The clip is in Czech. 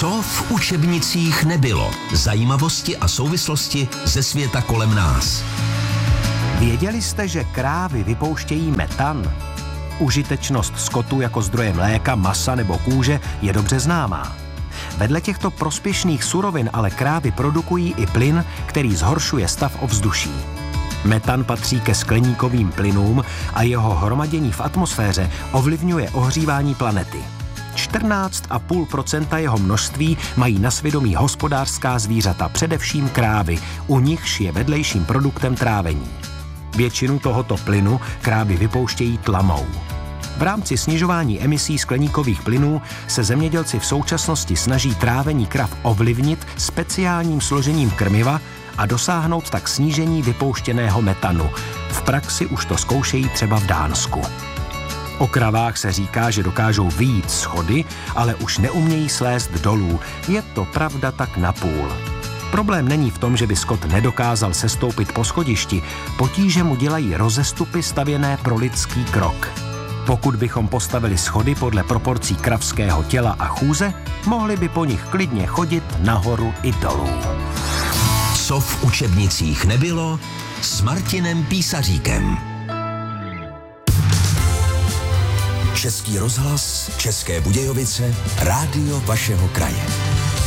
Co v učebnicích nebylo? Zajímavosti a souvislosti ze světa kolem nás. Věděli jste, že krávy vypouštějí metan? Užitečnost skotu jako zdroje mléka, masa nebo kůže je dobře známá. Vedle těchto prospěšných surovin ale krávy produkují i plyn, který zhoršuje stav ovzduší. Metan patří ke skleníkovým plynům a jeho hromadění v atmosféře ovlivňuje ohřívání planety. 14,5% jeho množství mají na svědomí hospodářská zvířata, především krávy, u nichž je vedlejším produktem trávení. Většinu tohoto plynu krávy vypouštějí tlamou. V rámci snižování emisí skleníkových plynů se zemědělci v současnosti snaží trávení krav ovlivnit speciálním složením krmiva a dosáhnout tak snížení vypouštěného metanu. V praxi už to zkoušejí třeba v Dánsku. O kravách se říká, že dokážou vyjít z chody, ale už neumějí slézt dolů. Je to pravda tak napůl. Problém není v tom, že by skot nedokázal sestoupit po schodišti, potíže mu dělají rozestupy stavěné pro lidský krok. Pokud bychom postavili schody podle proporcí kravského těla a chůze, mohli by po nich klidně chodit nahoru i dolů. Co v učebnicích nebylo s Martinem Písaříkem. Český rozhlas, České Budějovice, rádio vašeho kraje.